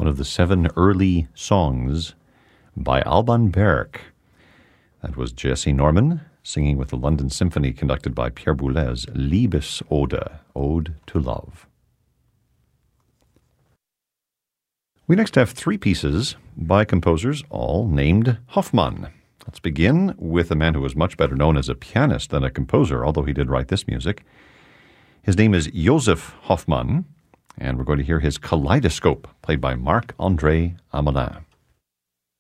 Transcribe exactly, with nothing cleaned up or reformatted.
one of the seven early songs by Alban Berg. That was Jesse Norman singing with the London Symphony conducted by Pierre Boulez, Liebesode, Ode to Love. We next have three pieces by composers all named Hofmann. Let's begin with a man who was much better known as a pianist than a composer, although he did write this music. His name is Joseph Hofmann, and we're going to hear his Kaleidoscope, played by Marc-André Hamelin.